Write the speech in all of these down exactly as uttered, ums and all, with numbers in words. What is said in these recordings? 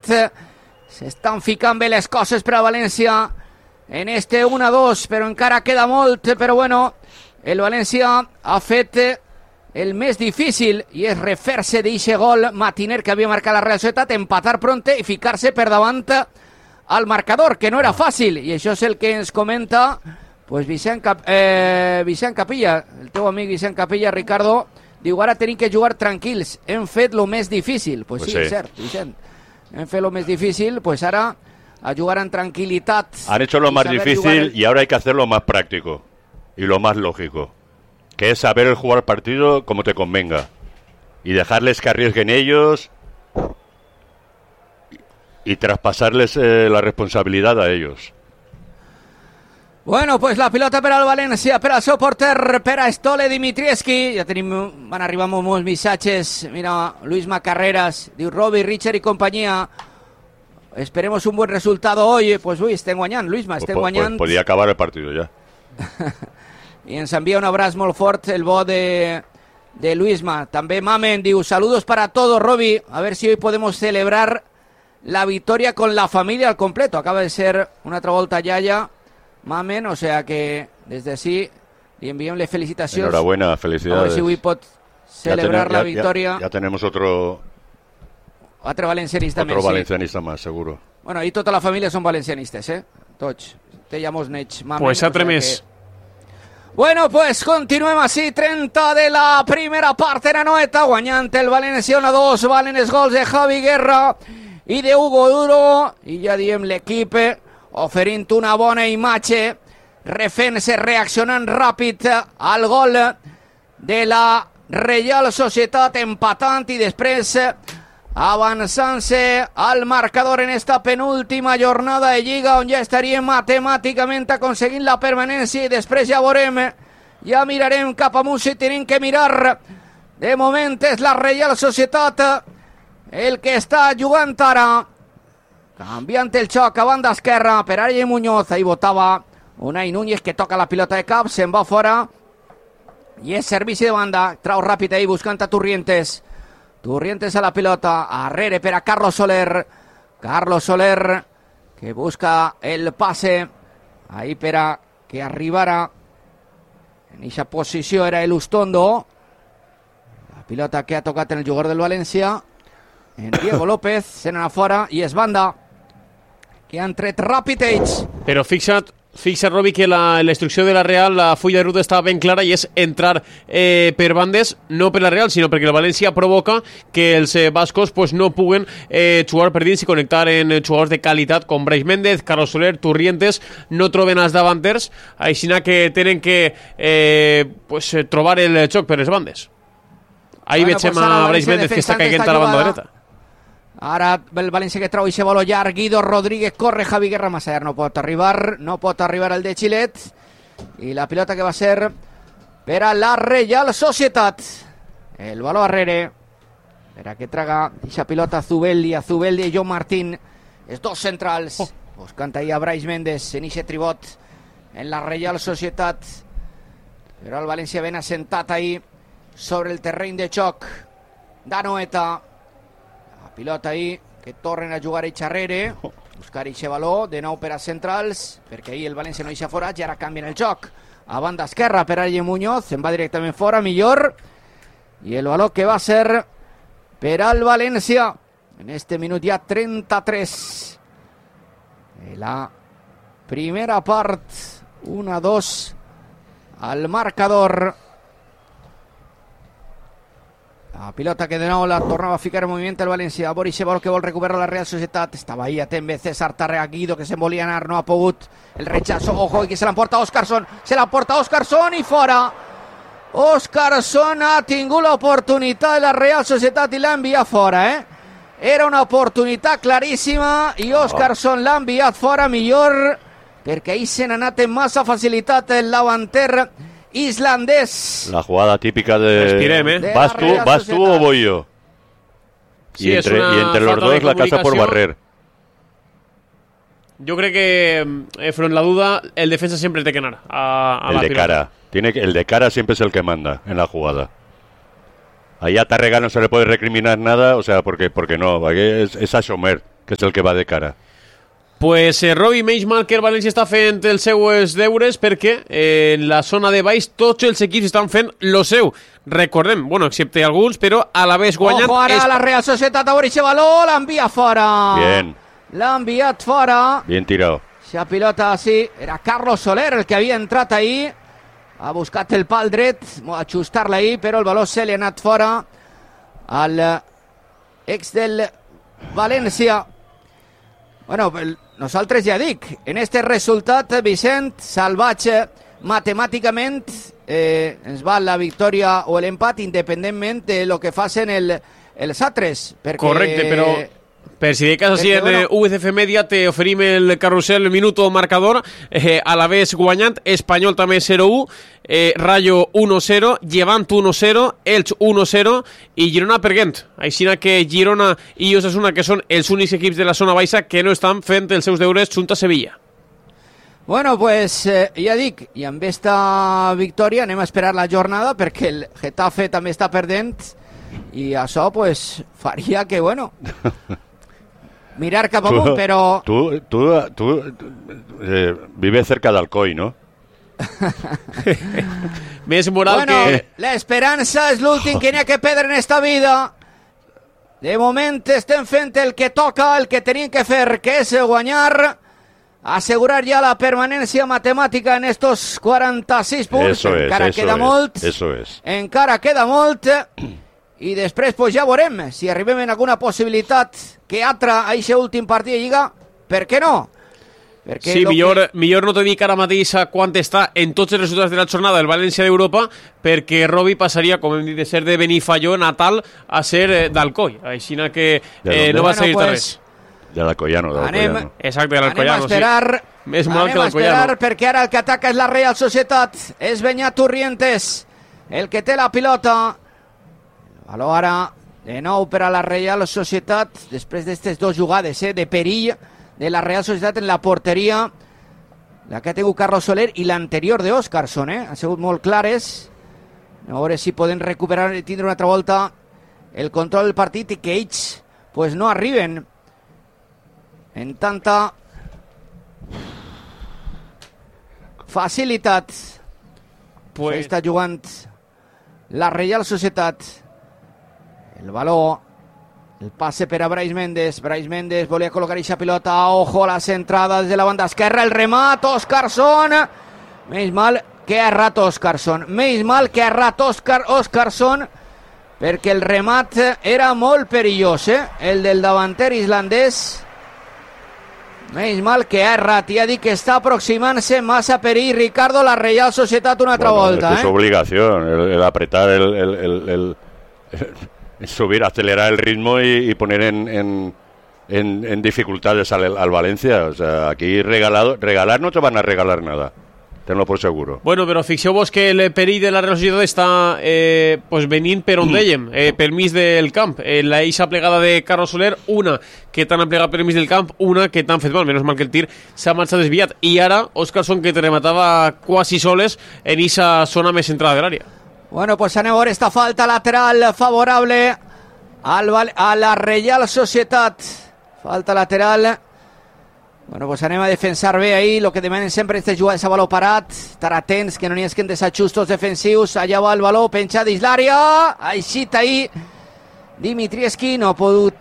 s'estan ficant bé les coses per a València en este un a dos, però encara queda molt, però bueno, el València ha fet el més difícil i és refer-se d'eixe gol matiner que havia marcat la Real Societat, empatar pronte i ficar-se per davant al marcador, que no era fàcil, i això és el que ens comenta pues Vicent, Cap eh, Vicent Capilla, el teu amic Vicent Capilla, Ricardo, diu, ara tenim que jugar tranquils, hem fet lo més difícil. Pues, pues sí, sí, cert, Vicent, hem fet lo més difícil, pues ara a jugar en tranquilitat. Han hecho lo más difícil y ahora hay que hacer lo más práctico y lo más lógico, que es saber jugar el partido como te convenga y dejarles que arriesguen ellos y, y traspasarles eh, la responsabilidad a ellos. Bueno, pues la pilota per al València, per al seu porter, per a Stole Dimitrievski. Ja tenim, van arribar molts missatges. Mira, Luisma Carreras, diu Robbie, Richard i companyia. Esperemos un buen resultado hoy. Pues ui, estem guanyant, Luisma, estem pues, guanyant. Pues podía acabar el partido ya. I ens envia un abraç molt fort el bo de, de Luisma. També Mamen diu, saludos para todos, Robbie. A ver si hoy podemos celebrar la victoria con la familia al completo. Acaba de ser una altra volta Yaya. Mamen, o sea que desde así li enviem les felicitacions. Enhorabuena, felicidades. A ver si avui pot celebrar ya ten, la ya, victòria. Ya, ya tenemos otro Otro valencianista otro més, valencianista sí. más, seguro. Bueno, y tota la família són valencianistes, eh? Tots. Té ja molts nets. Mamen, pues altre o sea més. Que... Bueno, pues continuem així, trenta de la primera part en Anoeta, guanyant el València un a dos, valen els gols de Javi Guerra i de Hugo Duro, i ja diem l'equip oferint una bona imatge, refent-se, reaccionant ràpid al gol de la Reial Societat, empatant i després avançant-se al marcador en esta penúltima jornada de Lliga, on ja estaríem matemàticament aconseguint la permanència i després ja veurem, ja mirarem cap amunt si tenim que mirar. De moment és la Reial Societat el que està jugant ara. Canviant el xoc a banda esquerra per Ariel Muñoz, ahí votava Unai Núñez que toca la pilota de cap, se'n va fora i és servici de banda, trau ràpid ahí buscant a Turrientes. Turrientes a la pilota, arrere per a Carlos Soler, Carlos Soler que busca el passe ahí per a que arribara en aquesta posició era el Ustondo. La pilota que ha tocat en el jugador del València, en Diego López, se n'ha fora i és banda que han tret ràpid ells. Però fixa't, fixa't, Robi, que la, la instrucció de la Real, la fulla de ruta estava ben clara i és entrar eh, per bandes, no per la Real, sinó perquè el València provoca que els eh, bascos pues, no puguen eh, jugar per dins i connectar en eh, jugadors de qualitat com Brais Méndez, Carlos Soler, Turrientes, no troben els davanters, així que tenen que eh, pues, trobar el xoc per les bandes. Ahí bueno, veiem pues a Brais Méndez que està caient a la banda dreta. Ara el València que trau i se vol llarg, Guido Rodríguez corre, Javi Guerra massa llarg, no pot arribar, no pot arribar el de Xilet, i la pilota que va ser per a la Reial Societat. El baló arrere per a que traga aquesta pilota Zubeldi, a Zubeldi i John Martín, els dos centrals, oh. buscant ahí a Brais Méndez en ixe tribot en la Reial Societat, però el València ben assentat ahí sobre el terreny de xoc d'Anoeta. Pilota ahí, que tornen a jugar a xarrere, buscar eixe baló, de nou per a centrals, perquè ahir el València no hi s'ha forat i ara canvien el joc. A banda esquerra per a Ariel Muñoz, se'n va directament fora, millor, i el baló que va ser per al València, en este minut ja trenta-tres. De la primera part, un a dos al marcador. La pilota que de nou la tornava a ficar en moviment el València. Boris Sebol que vol recuperar la Real Societat. Estava ahí atent bé César Tàrrega, Guido que se'n volia anar, no ha pogut. El rechazo, ojo, i que se l'emporta Óscarson. Se l'emporta Óscarson i fora. Óscarson ha tingut l'oportunitat de la Real Societat i l'ha enviat fora, eh? Era una oportunitat claríssima i Óscarson l'ha enviat fora millor perquè ahí se n'ha anat amb massa facilitat el davanter islandés. La jugada típica de... Respirem, ¿eh? de ¿Vas tú, vas tú o voy yo? Sí, y, entre, y entre los dos la casa por barrer. Yo creo que eh, front la duda el defensa siempre te que anar a, a el la de pilota. cara. Tiene que, el de cara siempre es el que manda en la jugada. Ahí a Tàrrega no se le puede recriminar nada, o sea, porque porque no, es, es a Somer. que és el que va de cara. Pues eh, Robi, menys mal que el València està fent els seus deures perquè eh, en la zona de baix tots els equips estan fent lo seu. Recordem, bueno, excepte alguns, però a la vez guanyant... Ojo, ara es... la Real Societat a veure aquest valor, l'envia fora. Bien. L'ha enviat fora. Bien tirado. Esa pilota, sí, era Carlos Soler el que havia entrat ahí. Ha buscat el pal dret, ajustar-la ahí, però el valor se li ha anat fora al ex del València. Bueno, nosaltres ja dic, en este resultat, Vicent, salvatge, matemàticament, eh, ens va la victòria o l'empat, independentment de lo que facin el, els altres. Perquè... Correcte, però... Per si de cas, així en bueno, U C F Media te oferim el carrusel, el minuto marcador, eh, a la vez guanyant, Espanyol també zero u, eh, Rayo uno cero, Llevant uno cero, Elx uno cero i Girona Perguent. Així que Girona i Osasuna, que són els únics equips de la zona baixa que no estan fent els seus deures junta a Sevilla. Bueno, pues eh, ja dic, i amb esta victòria anem a esperar la jornada perquè el Getafe també està perdent i això pues faria que, bueno... mirar cap amunt, però... Tu, tu, tu eh, vives cerca d'Alcoi, ¿no? Més moral bueno, que... l'esperança és l'últim que n'hi ha que perdre en esta vida. De moment estem fent el que toca, el que tenim que fer, que és guanyar, assegurar ja la permanència matemàtica en estos quaranta-sis punts. Eso es, encara eso queda es, molt. eso es. Encara queda molt. I després pues, ja veurem si arribem en alguna possibilitat que altra a aquest últim partit de Lliga, per què no? Perquè sí, millor, que... millor no te dic ara mateix a quant està en tots els resultats de la jornada del València d'Europa, perquè Robi passaria, com hem dit, de ser de Benifalló natal a ser eh, d'Alcoi. Així que eh, no va bueno, seguir pues, res. De l'Alcoiano, de l'Alcoiano. Anem, exacte, de l'Alcoiano, anem a esperar, sí. Més mal anem que a esperar l'Alcoiano. perquè ara el que ataca és la Real Societat, és Beñat Turrientes, el que té la pilota. Valor ara de nou per a la Real Societat, després d'aquestes dues jugades eh, de perill de la Real Societat en la porteria, la que ha tingut Carlos Soler i l'anterior d'Óscarson, eh? Han sigut molt clares. A veure si poden recuperar i tindre una altra volta el control del partit i que ells pues, no arriben en tanta facilitat. Pues... està jugant la Real Societat. El valor, el passe per a Brais Méndez. Brais Méndez volia col·locar aquesta pilota. Ojo a la centrada des de la banda esquerra. El remat, Óscarson. Menys mal que ha errat Óscarson. Menys mal que ha errat Óscar, Óscarson, perquè el remat era molt perillós, eh? El del davanter islandès. Menys mal que ha errat. Ja dic que està aproximant-se massa perill, Ricardo, la Real Societat una altra bueno, volta. Es su eh? obligación, el, el apretar, el, el, el, el, el subir, acelerar el ritmo y, y poner en, en, en, en dificultades al, al Valencia. O sea, aquí regalado, regalar no te van a regalar nada. Tenlo por seguro. Bueno, però fixeu-vos que el perill de la Real Societat està eh, pues venint per on dèiem, eh, per mig del camp. Eh, la eixa plegada de Carlos Soler, una que t'han plegat per mig del camp, una que t'han fet mal, menys mal que el tir s'ha marxat desviat. I ara, Óscarson, que te rematava quasi soles en eixa zona més centrada de l'àrea. Bueno, pues anem a veure esta falta lateral favorable al, a la Real Societat. Falta lateral. Bueno, pues anem a defensar bé ahí, lo que demanen sempre aquestes jugades a valor parat, estar atents que no n'hi hagi desajustos defensius. Allà va el valor, penja dins l'àrea, aixita ahí Dimitrievski, no ha pogut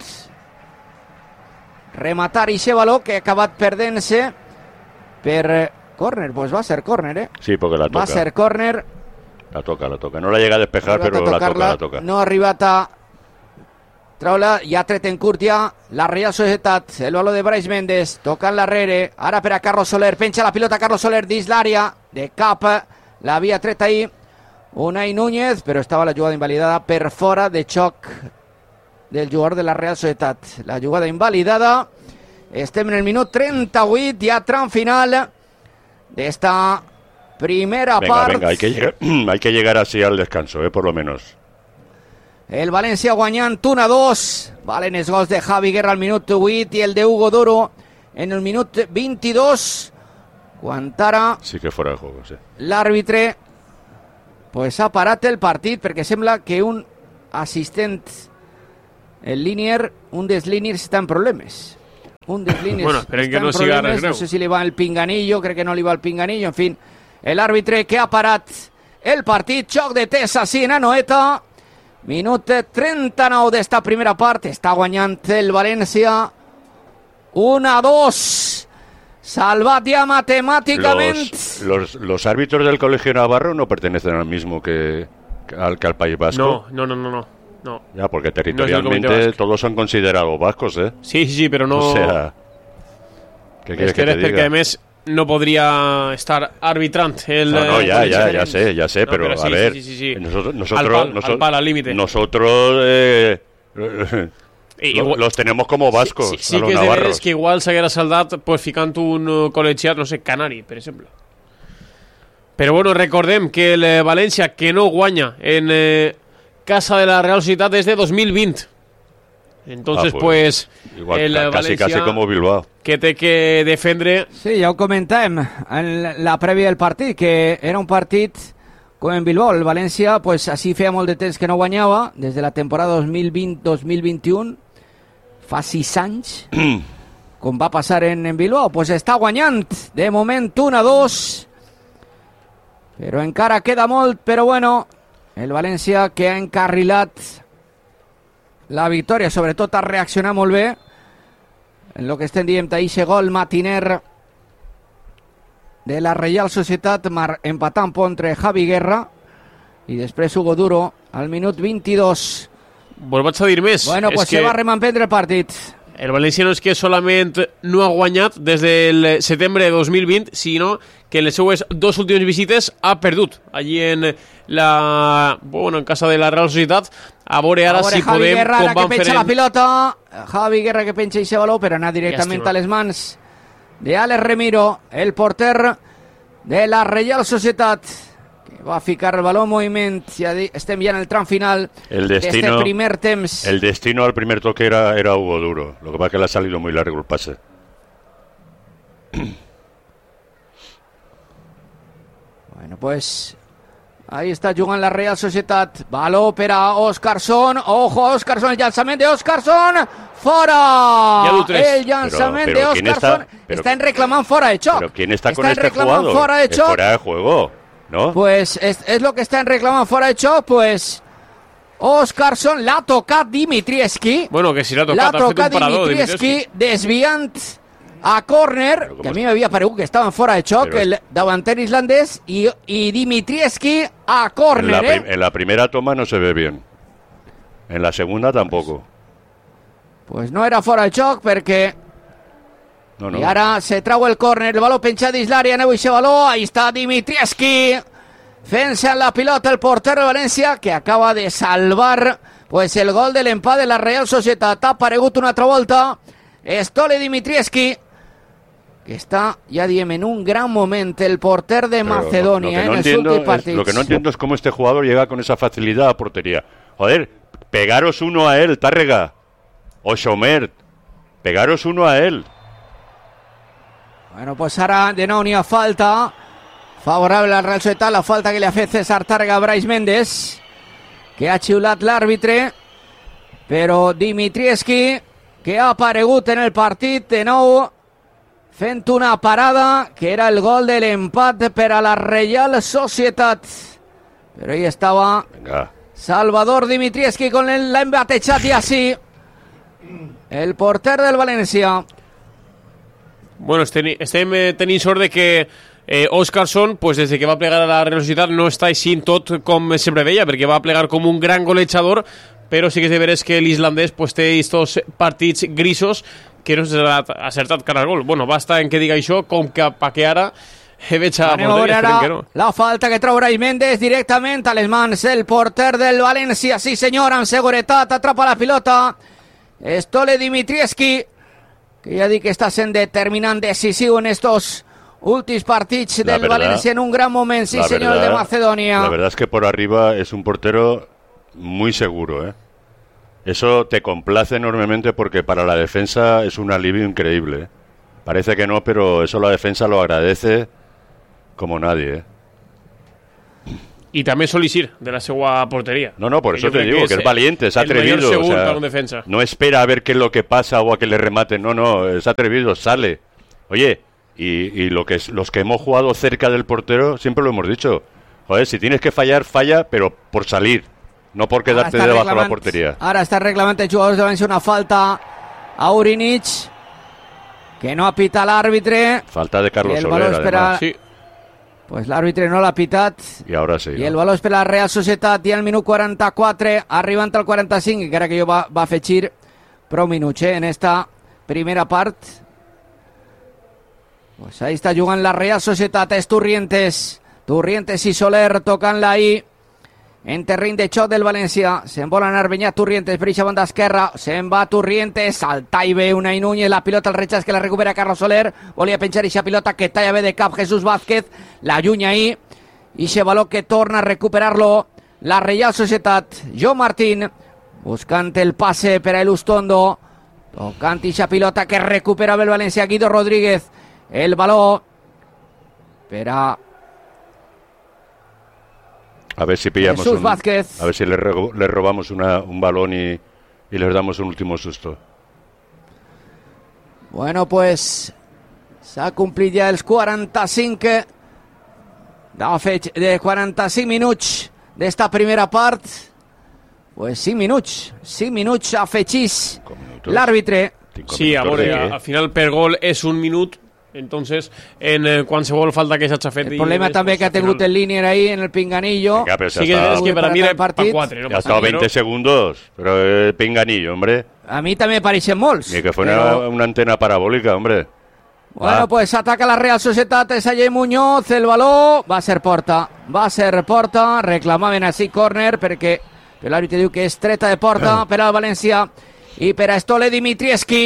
rematar aquest valor que ha acabat perdent-se per córner. Pues va ser córner, eh? Sí, porque la toca. Va ser córner. La toca, la toca. No la llega a despejar, però la toca, la toca. No ha arribat a treure, ja tret en curt ja la Real Societat, el valor de Brais Méndez, tocant l'arrere, ara per a Carlos Soler, penja la pilota Carlos Soler dins l'àrea, de cap, l'havia tret ahí Unai Núñez, però estava la jugada invalidada per fora de xoc del jugador de la Real Societat. La jugada invalidada, estem en el minut trenta-vuit, ja tram final d'esta primera venga, part. Venga, hay que, llegar, hay que llegar así al descanso, eh, por lo menos. El València guanyant un a dos. Valen els gols de Javi Guerra al minut vuit i el de Hugo Duro en el minut vint-i-dos. Quan ara sí que fora de juego, sí. L'àrbitre pues, ha parat el partit perquè sembla que un assistent, el línier, un dels líniers està en problemes. un deslines. Bueno, esperen que Està no en siga problemes, recreu. no sé si li va el pinganillo, crec que no li va el pinganillo, en fin, l'àrbitre que ha parat el partit, xoc de Tessa, sí, en Anoeta, minut trenta-nou d'esta primera part, està guanyant el València, un a dos, salvat ja matemàticament. Los, los, los árbitros del Colegio Navarro no pertenecen al mismo que, que, al, que al País Vasco. No, no, no, no, no. no. Ya, porque No es del territorialmente Comité Vasco. todos son considerados vascos, ¿eh? Sí, sí, sí, però no... O sea, ¿qué quieres és que, que te eres perquè, diga? a més, no podria estar arbitrant el... No, no, eh, ya, ya, diferent. ya sé, ya sé, No, pero, pero sí, a ver, sí, sí, sí, sí. nosotros, Al nosotros, pal, noso- al pal, al límite. nosotros eh, I lo- igual- los tenemos como vascos, Sí, sí, sí a los que és de navarros. veres que igual s'haguera saldat pues, ficant un uh, col·legiat, no sé, canari, per exemple. Però bueno, recordem que el eh, València, que no guanya en eh, casa de la Real Societat des de dos mil vint. Entonces, Ah, pues, pues, igual, el ca- casi, València casi como Bilbao. que té que defendre... Sí, ja ho comentàvem en la prèvia del partit, que era un partit com en Bilbao. El València, pues, així feia molt de temps que no guanyava, des de la temporada dos mil vint dos mil vint-i-un, fa sis anys, com va passar en, en Bilbao. Pues està guanyant, de moment, un a dos, però encara queda molt, però bueno, el València que ha encarrilat la victòria, sobretot ha reaccionat molt bé en el que estem dient d'eixe gol matiner de la Reial Societat, mar, empatant contra Javi Guerra, i després Hugo Duro al minut vint-i-dos. Pues vaig a dir més. Bueno, és pues que se va remanprendre el partit. el València no és que solament no ha guanyat des del setembre de dos mil vint, sinó que en les seues dos últimes visites ha perdut. Allí en la... Bueno, en casa de la Real Societat. A veure ara A veure, si Javi podem... Guerra, com ara que van penja fent la en- pilota. Javi Guerra que penja ese baló, però anar directament Llàstima. a les mans de Alex Remiro, el porter de la Reial Societat, que va a ficar el baló en moviment. Ja di- estem ja en el tram final El d'este destino, primer temps. el destino al primer toque era, era Hugo Duro. Lo que pasa es que le ha salido muy largo el pase. Bueno, pues ahí está jugant la Real Societat. Baló per a Óscarson. Ojo, Óscarson, el llançament de Óscarson. Fora. Ja du tres. El llançament Pero- pero de ¿quién Óscarson. está- pero- Están reclamant fora de choc. Pero ¿quién está con Están este reclamant jugador? fora de Es choc. fuera de juego, ¿no? Pues es, es lo que están reclamando fuera de choc. Pues Óscarson l'ha tocat Dimitrievski. Bueno, que si l'ha L'ha tocat, ha fet un tocat parador. Dimitrievski desviant a córner, Pero que ¿cómo a mí es? me havia paregut que estaven fora de choc Pero es- el davanter islandès i, i Dimitrievski a En la, córner, prim- eh? en la primera toma no se ve bien. En la segunda tampoco. Pues no era fora de choc perquè No, no. i ara se trau el córner, el baló penjat dins l'àrea, aneu eixe baló, ahí està Dimitrievski fent-se en la pilota el porter de València, que acaba de salvar pues el gol de l'empat de la Real Societat. Ha aparegut una altra volta Stole Dimitrievski, que està, ja diem, en un gran moment el porter de Pero lo- Macedonia lo, que no en els entiendo últims es- partits. lo que no entiendo es cómo este jugador llega con esa facilidad a portería. Joder, pegaros uno a él, Tárrega. O Somert. Pegaros uno a él. Bueno, pues ara de nou n'hi ha falta favorable al Real Societat, la falta que li ha fet César Tàrrega a Brais Méndez, que ha xiulat l'àrbitre, però Dimitrievski, que ha aparegut en el partit de nou fent una parada que era el gol de l'empat per a la Real Societat, però ahí estava Venga. Salvador Dimitrievski con el, l'ha embatejat i així el porter del València. Bueno, estem, estem eh, tenint sort de que eh, Óscarson, pues des de que va plegar a la Real Societat, no està així tot com se preveia, perquè va plegar com un gran golejador, però sí que és de veres que l'islandès pues, té estos partits grisos que no s'ha acertat cara al gol. Bueno, basta en que diga això, com que pa que ara he veig a Anem a veure porteria, ara esperem que no. la falta que trau Brais Méndez directament a les mans del porter del València. Sí senyor, amb seguretat atrapa la pilota Stole Dimitrievski, que ja dic que està sent determinant, decisiu en estos últims partits La del verdad- València en un gran moment. Sí La senyor, el verdad- de Macedonia. La verdad es que por arriba es un portero muy seguro, ¿eh? Eso te complace enormemente porque para la defensa es un alivio increíble, ¿eh? Parece que no, pero eso la defensa lo agradece como nadie, ¿eh? I també Solísir, de la seva porteria. No, no, por que eso te digo, que es, es valiente, es atrevido. O sea, no espera a ver qué es lo que pasa o a que le rematen. No, no, es atrevido, sale. Oye, y, y lo que es, los que hemos jugado cerca del portero, siempre lo hemos dicho. Joder, si tienes que fallar, falla, pero por salir, no por quedarte debajo de la portería. Ahora está el reglamento de jugadores de Valencia, una falta a Urinic, que no apita l'àrbitre. Falta de Carlos Soler, además. Sí. Pues l'àrbitre no l'ha pitat. I ara sí. I el valor és per la Real Societat i al minut quaranta-quatre, arribant al quaranta-cinc, encara que jo va, va afegir prou minuts eh, en esta primera part. Pues ahí està jugant la Real Societat, és Turrientes. Turrientes i Soler tocant-la ahí en terreny de xoc del València. Se'n vol anar Beñat Turrientes per eixa banda esquerra. Se'n va Turrientes, salta i ve Unai Núñez, la pilota al rechaç que la recupera Carlos Soler. Volia penjar eixa pilota que talla bé de cap Jesús Vázquez, la llunya ahí. Ixe baló que torna a recuperar-lo la Real Societat. Joan Martín buscant el passe per a Elustondo, tocant eixa pilota que recuperava el València. Guido Rodríguez, el baló per a A ver si pillamos Jesús un, Vázquez. A ver si le, ro le robamos una, un balón y, y les damos un último susto. Bueno, pues s'ha complit ja els quaranta-cinc de quaranta-cinc minuts d'esta primera part. Pues cinc minuts, cinc minuts afegís l'àrbitre. Sí, a veure, al final per gol és un minut. Entonces, en eh, qualsevol falta que s'ha fet... El problema també que ha tingut el línier ahí en el pinganillo. Venga, pero sí que es que para mí era para cuatro. No, ya ha estado veinte segundos, pero el pinganillo, hombre. A mí també pareixen molts. Ni que fuera pero... una antena parabólica, hombre. Bueno, ah. pues ataca la Real Societat, és Allé Muñoz, el baló va ser porta, va ser porta, reclamaven així córner perquè l'àrbitre diu que és treta de porta per al València i per a Stole Dimitrievski,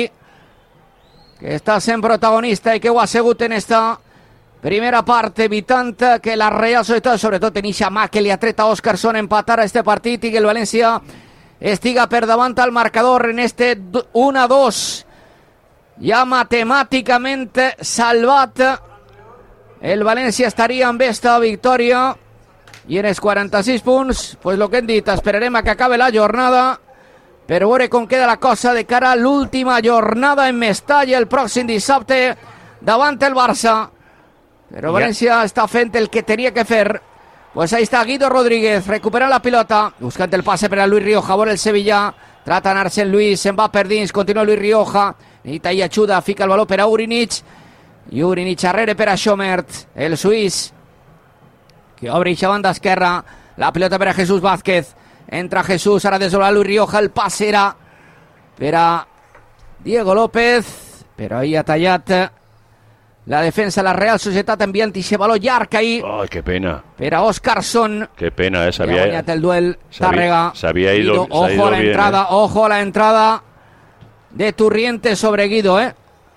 que està sent protagonista i que ho ha sigut en esta primera part, evitant que la Real Societat, sobretot en eixa mà que li ha tret a Óscarson, empatar a este partit i que el València estiga per davant al marcador en este u a dos. Ja matemàticament salvat. El València estaria amb esta victòria i en els quaranta-sis punts, pues lo que hem dit, esperarem a que acabe la jornada per veure com queda la cosa de cara a l'última jornada en Mestalla el pròxim dissabte davant el Barça. Però València està fent el que tenia que fer. Pues ahí está Guido Rodríguez, recupera la pilota, buscant el passe per a Luis Rioja, veure el Sevilla, trata d'anar-se en Luis, se'n va per dins, continua Luis Rioja, necessita i ajuda, fica el baló per a Urinic, i Urinic arrere per a Schomert, el suís, que obre eixa banda esquerra, la pilota per a Jesús Vázquez, entra Jesús, ara des de Luis Rioja, el passe era per a Diego López, però ahí ha tallat la defensa de la Real Societat, enviant eixe baló llarg ahí. Ay, qué pena. Per a Óscarson. Qué pena, eh. Sabía, ha guanyat el duel Tàrrega. Se había ido, Guido, ojo ido a la bien, entrada, eh. ojo a la entrada de Turrientes sobre Guido, eh.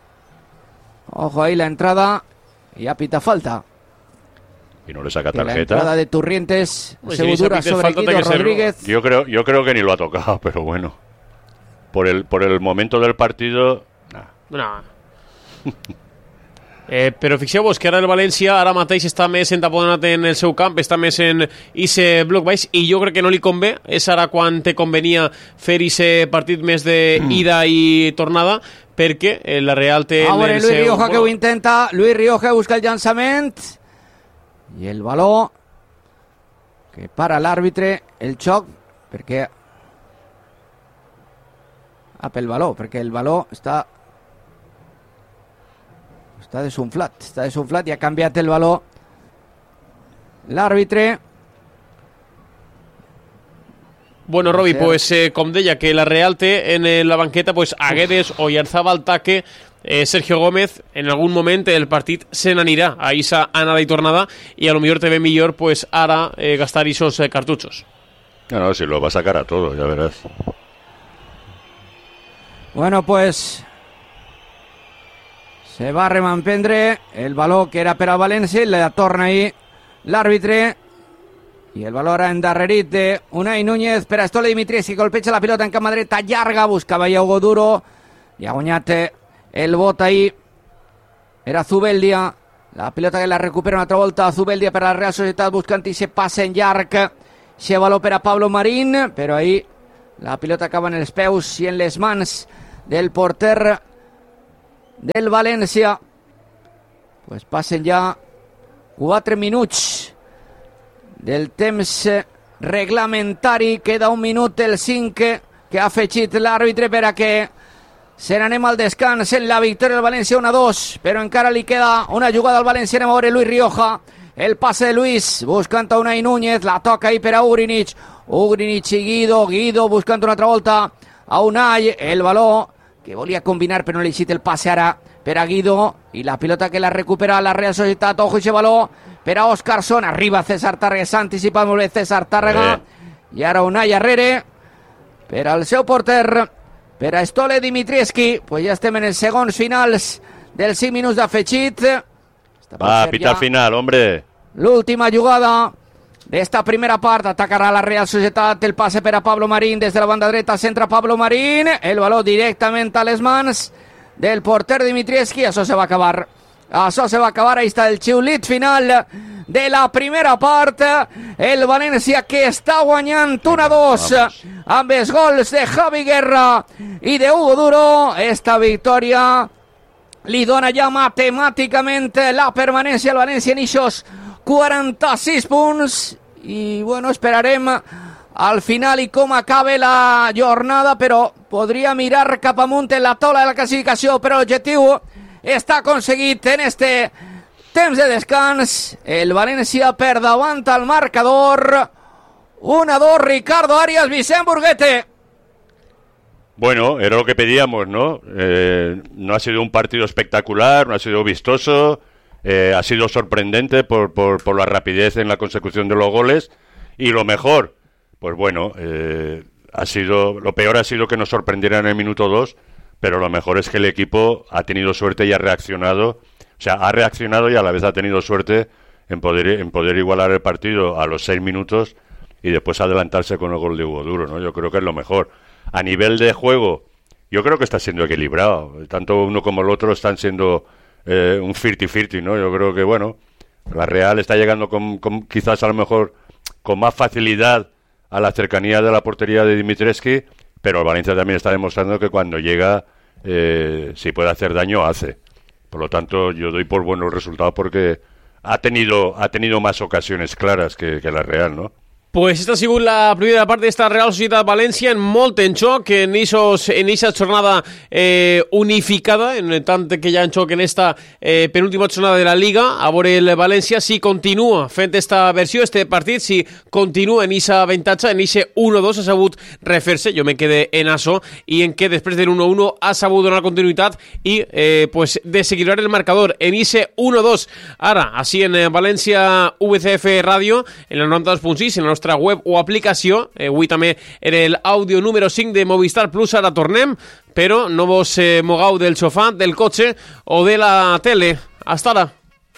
Ojo ahí la entrada y a pita falta. Y no le saca que tarjeta. La entrada de Turrientes, pues segura si sobre Guido Rodríguez. Yo creo, yo creo que ni lo ha tocado, pero bueno. Por el, por el momento del partido, nah. No. Eh, però fixeu-vos que ara el València ara mateix està més entaponat en el seu camp, està més en ese bloc baix i jo crec que no li convé, és ara quan te convenia fer ese partit més d'ida mm. i tornada, perquè la Real té... A veure, Luis seu... Rioja que ho intenta, Luis Rioja busca el llançament i el baló que para l'àrbitre, el xoc, perquè ah, pel baló, perquè el baló està Està desunflat, està desunflat i ha canviat el baló l'àrbitre. Bueno, Robi, pues eh, com deia que la Real té en la banqueta pues, a Guedes o Yarzabal Taque, eh, Sergio Gómez, en algun moment el partit se n'anirà a esa anada i tornada i a lo millor te ve millor pues, ara eh, gastar esos eh, cartuchos. No, no, si lo va a sacar a todo, ya verás. Bueno, pues... se va a remampendre el baló que era per a València, la torna ahí l'àrbitre i el baló ara endarrerit de Unai Núñez per a Stole Dimitrievski, golpeja la pilota en cama dreta llarga, buscava Iago Duro i ha guanyat el bot ahí era Zubeldia, La pilota que la recupera una altra volta Zubeldia per la Real Societat, buscant i se passa en llarg. Se valor per a Pablo Marín, però ahí la pilota acaba en els peus i en les mans del porter del València. Pues passen ja quatre minuts del temps reglamentari. Queda un minut el cinc que ha afegit l'àrbitre per a que se n'anem al descans en la victòria del València un a dos, però encara li queda una jugada al València. Anem a veure Luis Rioja, el passe de Luis buscant a Unai Núñez, la toca ahí per a Ugrinic, Ugrinic i Guido, Guido buscant una altra volta a Unai, el baló que volia combinar però no li cita el passe ara per a Guido, i la pilota que la recupera la Real Societat. Ojo ese baló per a Óscarson, arriba César Tàrrega, s'ha anticipat molt bé César Tàrrega, eh. i ara Unai arrere per al seu porter, per a Stole Dimitrievski. Pues ja estem en els segons finals dels cinc minuts d'afegit. Va, pita al final, hombre. L'última jugada d'esta primera part. Atacarà la Real Societat, el passe per a Pablo Marín des de la banda dreta, centra Pablo Marín, el baló directament a les mans del porter Dimitrievski. Això se va acabar, això se va acabar. Ahí està el xiulit final de la primera part. El València que està guanyant un a dos amb els gols de Javi Guerra i de Hugo Duro. Esta victòria li dona ja matemàticament la permanència al València en ixos quaranta-sis punts. I bueno, esperarem al final i com acabe la jornada, però podria mirar cap amunt en la taula de la classificació, però l'objectiu està aconseguit en este temps de descans. El València per davant al marcador. un a dos, Ricardo Arias, Vicent Burguete. Bueno, era lo que pedíamos, ¿no? Eh, no ha sido un partido espectacular, no ha sido vistoso, eh, ha sido sorprendente por, por, por la rapidez en la consecución de los goles. Y lo mejor, pues bueno, eh, ha sido, lo peor ha sido que nos sorprendieran en el minuto dos, pero lo mejor es que el equipo ha tenido suerte y ha reaccionado. O sea, ha reaccionado y a la vez ha tenido suerte en poder, en poder igualar el partido a los seis minutos y después adelantarse con el gol de Hugo Duro, ¿no? Yo creo que es lo mejor. A nivel de juego, yo creo que está siendo equilibrado. Tanto uno como el otro están siendo eh, un cincuenta-cincuenta, ¿no? Yo creo que, bueno, la Real está llegando con, con quizás a lo mejor con más facilidad a la cercanía de la portería de Dimitrievski, pero el Valencia también está demostrando que cuando llega, eh, si puede hacer daño, hace. Por lo tanto, yo doy por buenos resultados porque ha tenido ha tenido más ocasiones claras que, que la Real, ¿no? Pues esta ha sigut la primera part d'esta Real Societat València en molt en xoc, en ixos, en ixa jornada eh, unificada, en tant que hi ha en xoc en esta eh, penúltima jornada de la Liga. A veure el València si continua fent esta versió, este partit, si continua en ixa avantatge, en ixe un a dos ha sabut refer-se, jo me quedé en això, i en què després del un a uno ha sabut donar continuïtat i eh, pues desequilibrar el marcador en ixe un a dos. Ara, així en València V C F Ràdio, en el noranta dos punt sis, en la nostra web o aplicació, eh, avui també en el àudio número cinc de Movistar Plus. Ara tornem, però no vos eh, mogau del sofà, del cotxe o de la tele. Hasta ara.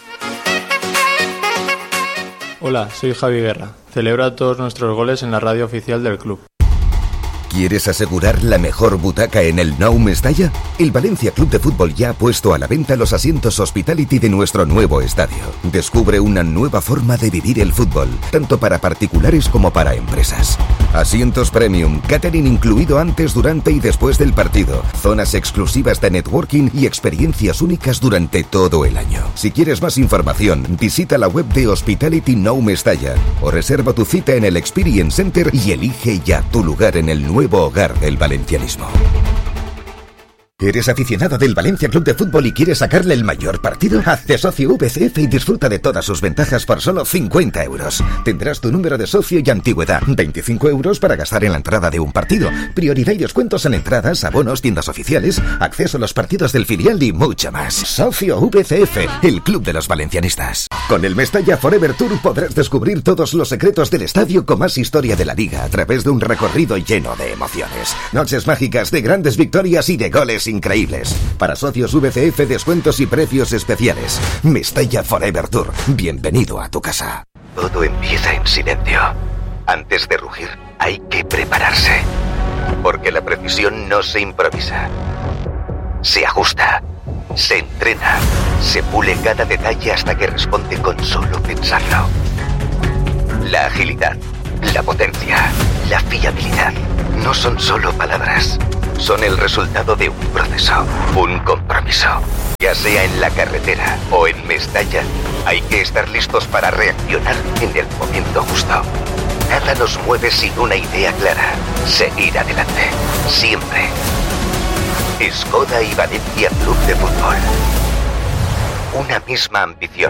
Hola, soy Javi Guerra. Celebra todos nuestros goles en la radio oficial del club. ¿Quieres asegurar la mejor butaca en el Nou Mestalla? El Valencia Club de Fútbol ya ha puesto a la venta los asientos Hospitality de nuestro nuevo estadio. Descubre una nueva forma de vivir el fútbol, tanto para particulares como para empresas. Asientos premium, catering incluido antes, durante y después del partido, zonas exclusivas de networking y experiencias únicas durante todo el año. Si quieres más información, visita la web de Hospitality Nou Mestalla o reserva tu cita en el Experience Center y elige ya tu lugar en el nuevo hogar del valencianismo. ¿Eres aficionado del Valencia Club de Fútbol y quieres sacarle el mayor partido? Hazte socio V C F y disfruta de todas sus ventajas por solo cincuenta euros. Tendrás tu número de socio y antigüedad, veinticinco euros para gastar en la entrada de un partido, prioridad y descuentos en entradas, abonos, tiendas oficiales, acceso a los partidos del filial y mucho más. Socio V C F, el club de los valencianistas. Con el Mestalla Forever Tour podrás descubrir todos los secretos del estadio con más historia de la liga a través de un recorrido lleno de emociones. Noches mágicas de grandes victorias y de goles increíbles. Para socios V C F, descuentos y precios especiales. Mestalla Forever Tour. Bienvenido a tu casa. Todo empieza en silencio. Antes de rugir, hay que prepararse. Porque la precisión no se improvisa. Se ajusta. Se entrena, se pule cada detalle hasta que responde con solo pensarlo. La agilidad, la potencia, la fiabilidad no son solo palabras, son el resultado de un proceso, un compromiso. Ya sea en la carretera o en Mestalla, hay que estar listos para reaccionar en el momento justo. Nada nos mueve sin una idea clara, seguir adelante, siempre. Skoda y Valencia Club de Fútbol. Una misma ambición.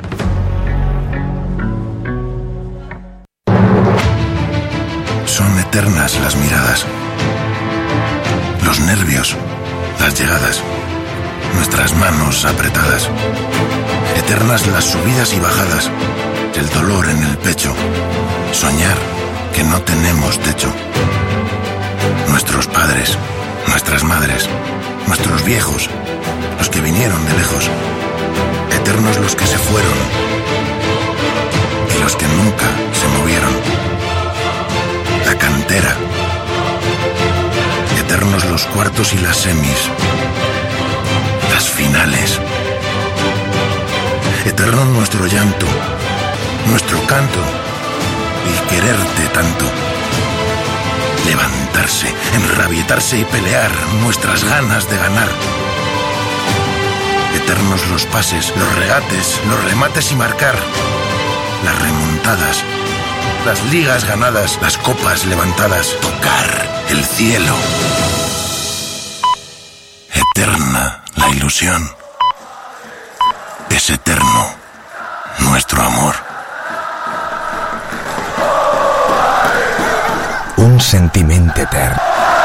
Son eternas las miradas, los nervios, las llegadas, nuestras manos apretadas. Eternas las subidas y bajadas, el dolor en el pecho, soñar que no tenemos techo. Nuestros padres, nuestras madres, nuestros viejos, los que vinieron de lejos, eternos los que se fueron y los que nunca se movieron. La cantera, eternos los cuartos y las semis, las finales, eterno nuestro llanto, nuestro canto y quererte tanto. Levantarse, enrabietarse y pelear, nuestras ganas de ganar. Eternos los pases, los regates, los remates y marcar. Las remontadas, las ligas ganadas, las copas levantadas. Tocar el cielo. Eterna la ilusión. Es eterno nuestro amor. Un sentiment etern.